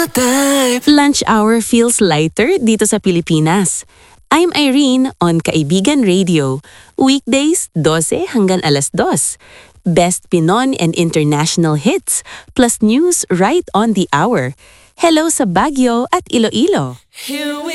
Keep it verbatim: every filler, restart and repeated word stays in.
Lunch hour feels lighter dito sa Pilipinas. I'm Irene on Kaibigan Radio. Weekdays, twelve hanggang alas dos. Best Pinoy and international hits, plus news right on the hour. Hello sa Baguio at Iloilo.